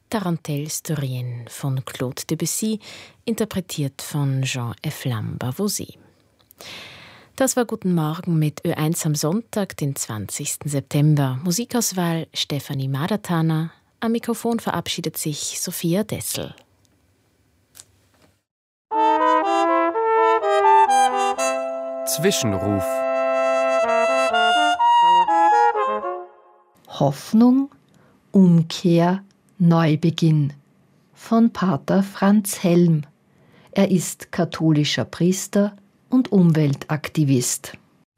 Tarentelle Historienne von Claude Debussy, interpretiert von Jean-F. Lavoisier. Das war Guten Morgen mit Ö1 am Sonntag, den 20. September. Musikauswahl Stefanie Madatana. Am Mikrofon verabschiedet sich Sophia Dessel. Zwischenruf. Hoffnung, Umkehr, Neubeginn von Pater Franz Helm. Er ist katholischer Priester und Umweltaktivist.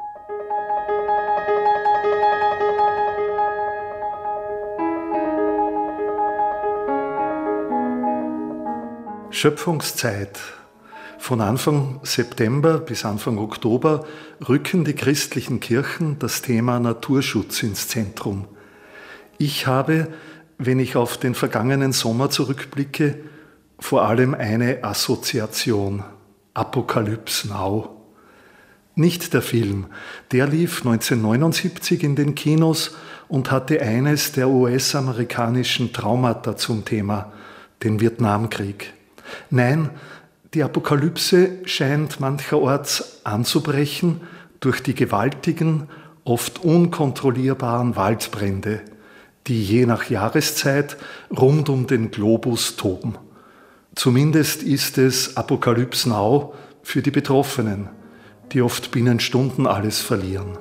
Schöpfungszeit. Von Anfang September bis Anfang Oktober rücken die christlichen Kirchen das Thema Naturschutz ins Zentrum. Ich habe, wenn ich auf den vergangenen Sommer zurückblicke, vor allem eine Assoziation: Apocalypse Now. Nicht der Film, der lief 1979 in den Kinos und hatte eines der US-amerikanischen Traumata zum Thema, den Vietnamkrieg. Nein, die Apokalypse scheint mancherorts anzubrechen durch die gewaltigen, oft unkontrollierbaren Waldbrände, die je nach Jahreszeit rund um den Globus toben. Zumindest ist es Apocalypse Now für die Betroffenen, die oft binnen Stunden alles verlieren.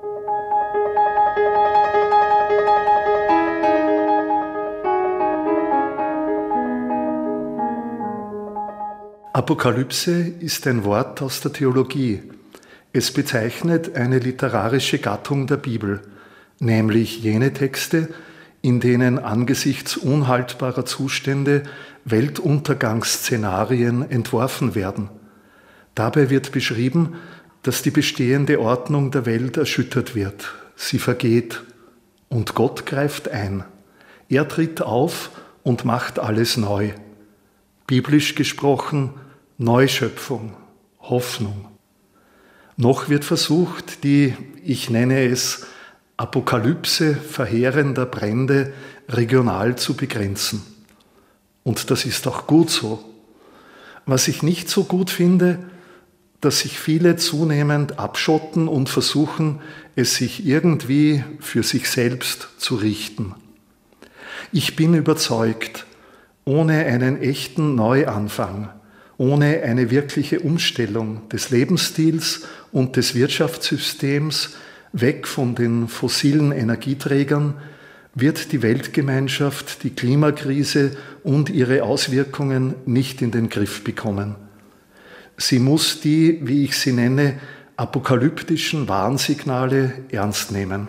Apokalypse ist ein Wort aus der Theologie. Es bezeichnet eine literarische Gattung der Bibel, nämlich jene Texte, in denen angesichts unhaltbarer Zustände Weltuntergangsszenarien entworfen werden. Dabei wird beschrieben, dass die bestehende Ordnung der Welt erschüttert wird, sie vergeht und Gott greift ein. Er tritt auf und macht alles neu. Biblisch gesprochen Neuschöpfung, Hoffnung. Noch wird versucht, die, ich nenne es, Apokalypse verheerender Brände regional zu begrenzen. Und das ist auch gut so. Was ich nicht so gut finde, dass sich viele zunehmend abschotten und versuchen, es sich irgendwie für sich selbst zu richten. Ich bin überzeugt, ohne einen echten Neuanfang, ohne eine wirkliche Umstellung des Lebensstils und des Wirtschaftssystems weg von den fossilen Energieträgern wird die Weltgemeinschaft die Klimakrise und ihre Auswirkungen nicht in den Griff bekommen. Sie muss die, wie ich sie nenne, apokalyptischen Warnsignale ernst nehmen.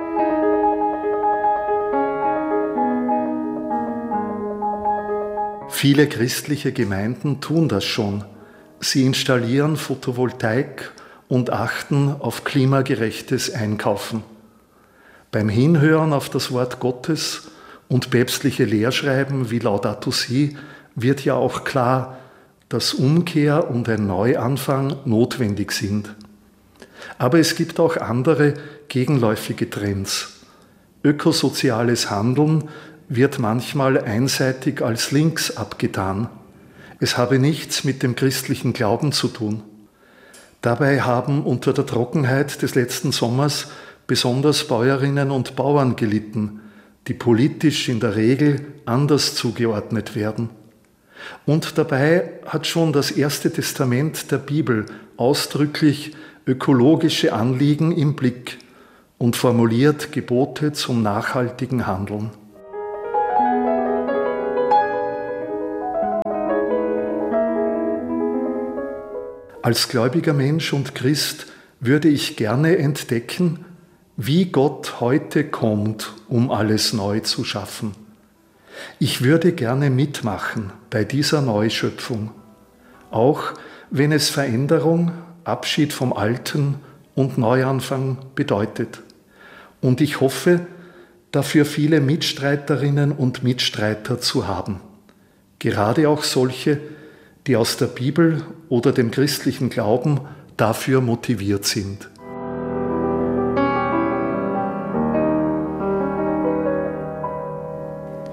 Viele christliche Gemeinden tun das schon. Sie installieren Photovoltaik und achten auf klimagerechtes Einkaufen. Beim Hinhören auf das Wort Gottes und päpstliche Lehrschreiben wie Laudato Si wird ja auch klar, dass Umkehr und ein Neuanfang notwendig sind. Aber es gibt auch andere gegenläufige Trends. Ökosoziales Handeln wird manchmal einseitig als links abgetan. Es habe nichts mit dem christlichen Glauben zu tun. Dabei haben unter der Trockenheit des letzten Sommers besonders Bäuerinnen und Bauern gelitten, die politisch in der Regel anders zugeordnet werden. Und dabei hat schon das Erste Testament der Bibel ausdrücklich ökologische Anliegen im Blick und formuliert Gebote zum nachhaltigen Handeln. Als gläubiger Mensch und Christ würde ich gerne entdecken, wie Gott heute kommt, um alles neu zu schaffen. Ich würde gerne mitmachen bei dieser Neuschöpfung, auch wenn es Veränderung, Abschied vom Alten und Neuanfang bedeutet. Und ich hoffe, dafür viele Mitstreiterinnen und Mitstreiter zu haben, gerade auch solche, die aus der Bibel oder dem christlichen Glauben dafür motiviert sind.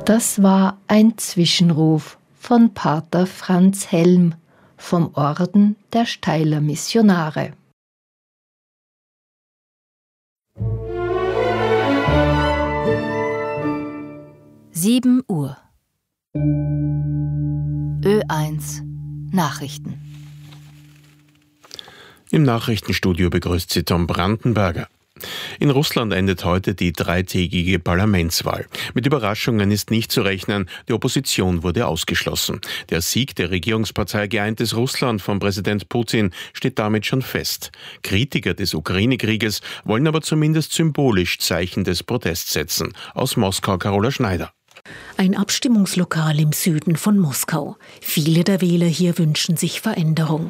Das war ein Zwischenruf von Pater Franz Helm vom Orden der Steyler Missionare. Uhr. Ö1 Nachrichten. Im Nachrichtenstudio begrüßt Sie Tom Brandenberger. In Russland endet heute die 3-tägige Parlamentswahl. Mit Überraschungen ist nicht zu rechnen, die Opposition wurde ausgeschlossen. Der Sieg der Regierungspartei Geeintes Russland von Präsident Putin steht damit schon fest. Kritiker des Ukraine-Krieges wollen aber zumindest symbolisch Zeichen des Protests setzen. Aus Moskau Carola Schneider. Ein Abstimmungslokal im Süden von Moskau. Viele der Wähler hier wünschen sich Veränderung.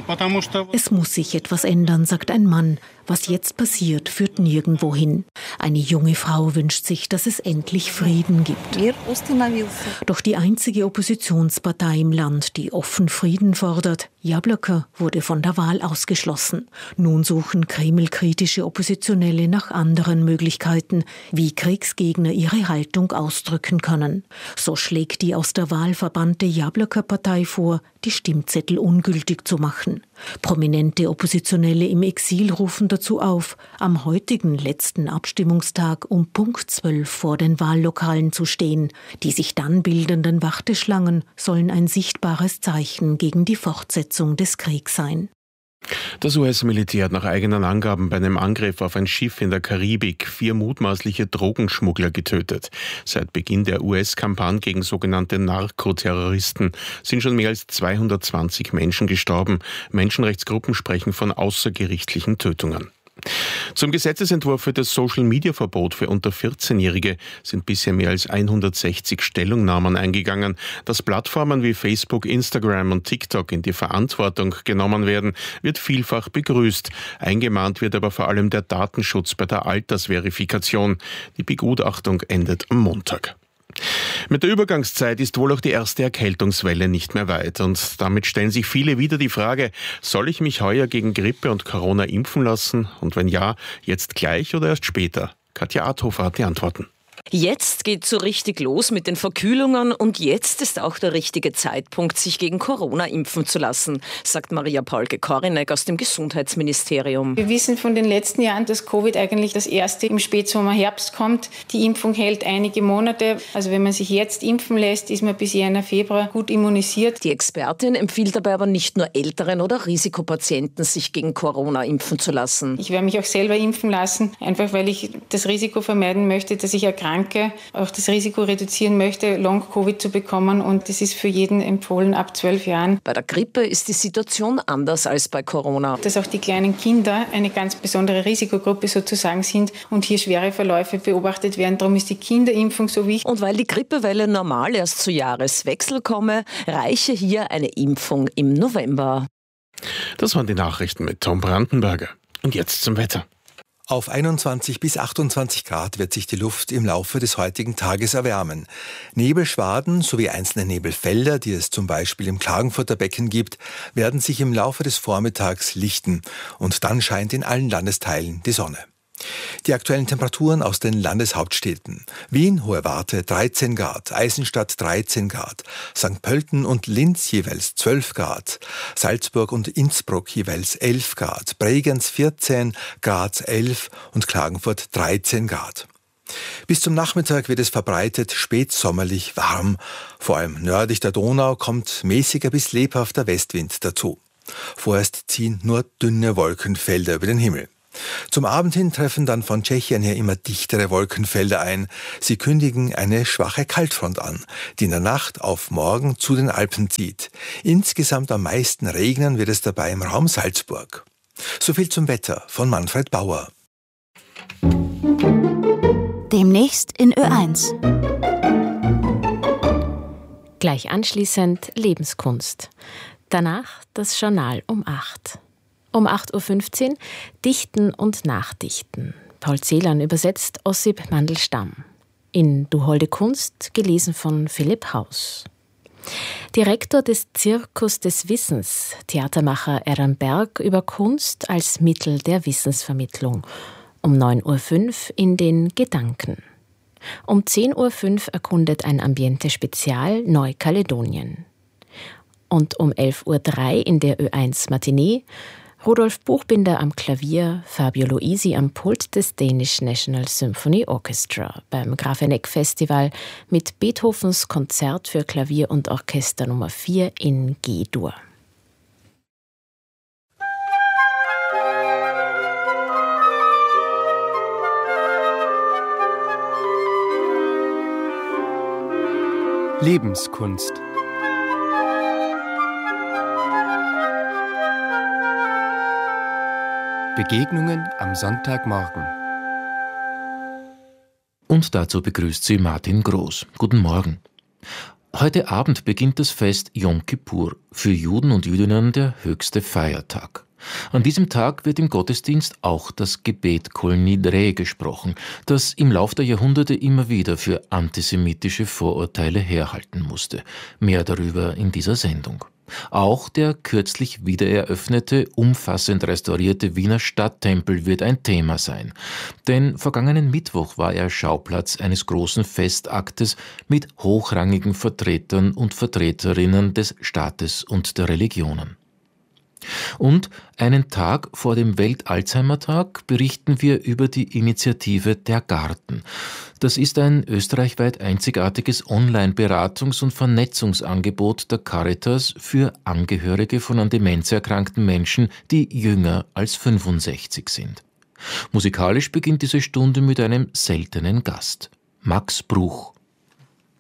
Es muss sich etwas ändern, sagt ein Mann. Was jetzt passiert, führt nirgendwo hin. Eine junge Frau wünscht sich, dass es endlich Frieden gibt. Doch die einzige Oppositionspartei im Land, die offen Frieden fordert, Jabloko, wurde von der Wahl ausgeschlossen. Nun suchen Kreml-kritische Oppositionelle nach anderen Möglichkeiten, wie Kriegsgegner ihre Haltung ausdrücken können. So schlägt die aus der Wahl verbannte Jabloko-Partei vor, die Stimmzettel ungültig zu machen. Prominente Oppositionelle im Exil rufen dazu auf, am heutigen letzten Abstimmungstag um Punkt 12 vor den Wahllokalen zu stehen. Die sich dann bildenden Warteschlangen sollen ein sichtbares Zeichen gegen die Fortsetzung des Kriegs sein. Das US-Militär hat nach eigenen Angaben bei einem Angriff auf ein Schiff in der Karibik 4 mutmaßliche Drogenschmuggler getötet. Seit Beginn der US-Kampagne gegen sogenannte Narkoterroristen sind schon mehr als 220 Menschen gestorben. Menschenrechtsgruppen sprechen von außergerichtlichen Tötungen. Zum Gesetzesentwurf für das Social-Media-Verbot für unter 14-Jährige sind bisher mehr als 160 Stellungnahmen eingegangen. Dass Plattformen wie Facebook, Instagram und TikTok in die Verantwortung genommen werden, wird vielfach begrüßt. Eingemahnt wird aber vor allem der Datenschutz bei der Altersverifikation. Die Begutachtung endet am Montag. Mit der Übergangszeit ist wohl auch die erste Erkältungswelle nicht mehr weit und damit stellen sich viele wieder die Frage, soll ich mich heuer gegen Grippe und Corona impfen lassen und wenn ja, jetzt gleich oder erst später? Katja Adhofer hat die Antworten. Jetzt geht's so richtig los mit den Verkühlungen und jetzt ist auch der richtige Zeitpunkt, sich gegen Corona impfen zu lassen, sagt Maria Paulke-Korinek aus dem Gesundheitsministerium. Wir wissen von den letzten Jahren, dass Covid eigentlich das erste im Spätsommer, Herbst kommt. Die Impfung hält einige Monate. Also wenn man sich jetzt impfen lässt, ist man bis Jänner, Februar gut immunisiert. Die Expertin empfiehlt dabei aber nicht nur älteren oder Risikopatienten, sich gegen Corona impfen zu lassen. Ich werde mich auch selber impfen lassen, einfach weil ich das Risiko vermeiden möchte, dass ich erkranke, auch das Risiko reduzieren möchte, Long-Covid zu bekommen und das ist für jeden empfohlen ab 12 Jahren. Bei der Grippe ist die Situation anders als bei Corona. Dass auch die kleinen Kinder eine ganz besondere Risikogruppe sozusagen sind und hier schwere Verläufe beobachtet werden. Darum ist die Kinderimpfung so wichtig. Und weil die Grippewelle normal erst zu Jahreswechsel komme, reiche hier eine Impfung im November. Das waren die Nachrichten mit Tom Brandenberger. Und jetzt zum Wetter. Auf 21 bis 28 Grad wird sich die Luft im Laufe des heutigen Tages erwärmen. Nebelschwaden sowie einzelne Nebelfelder, die es zum Beispiel im Klagenfurter Becken gibt, werden sich im Laufe des Vormittags lichten und dann scheint in allen Landesteilen die Sonne. Die aktuellen Temperaturen aus den Landeshauptstädten. Wien, Hohe Warte 13 Grad, Eisenstadt 13 Grad, St. Pölten und Linz jeweils 12 Grad, Salzburg und Innsbruck jeweils 11 Grad, Bregenz 14, Graz 11 und Klagenfurt 13 Grad. Bis zum Nachmittag wird es verbreitet spätsommerlich warm. Vor allem nördlich der Donau kommt mäßiger bis lebhafter Westwind dazu. Vorerst ziehen nur dünne Wolkenfelder über den Himmel. Zum Abend hin treffen dann von Tschechien her immer dichtere Wolkenfelder ein. Sie kündigen eine schwache Kaltfront an, die in der Nacht auf morgen zu den Alpen zieht. Insgesamt am meisten regnen wird es dabei im Raum Salzburg. Soviel zum Wetter von Manfred Bauer. Demnächst in Ö1. Gleich anschließend Lebenskunst. Danach das Journal um 8. Um 8.15 Uhr Dichten und Nachdichten. Paul Celan übersetzt Ossip Mandelstam. In Du holde Kunst, gelesen von Philipp Haus. Direktor des Zirkus des Wissens, Theatermacher Eran Berg über Kunst als Mittel der Wissensvermittlung. Um 9.05 Uhr in den Gedanken. Um 10.05 Uhr erkundet ein Ambiente-Spezial Neukaledonien. Und um 11.03 Uhr in der Ö1 Matinee Rudolf Buchbinder am Klavier, Fabio Luisi am Pult des Danish National Symphony Orchestra beim Grafeneck Festival mit Beethovens Konzert für Klavier und Orchester Nummer 4 in G-Dur. Lebenskunst. Begegnungen am Sonntagmorgen. Und dazu begrüßt sie Martin Groß. Guten Morgen. Heute Abend beginnt das Fest Yom Kippur, für Juden und Jüdinnen der höchste Feiertag. An diesem Tag wird im Gottesdienst auch das Gebet Kol Nidre gesprochen, das im Lauf der Jahrhunderte immer wieder für antisemitische Vorurteile herhalten musste. Mehr darüber in dieser Sendung. Auch der kürzlich wiedereröffnete, umfassend restaurierte Wiener Stadttempel wird ein Thema sein. Denn vergangenen Mittwoch war er Schauplatz eines großen Festaktes mit hochrangigen Vertretern und Vertreterinnen des Staates und der Religionen. Und einen Tag vor dem Welt-Alzheimer-Tag berichten wir über die Initiative Der Garten. Das ist ein österreichweit einzigartiges Online-Beratungs- und Vernetzungsangebot der Caritas für Angehörige von an Demenz erkrankten Menschen, die jünger als 65 sind. Musikalisch beginnt diese Stunde mit einem seltenen Gast. Max Bruch.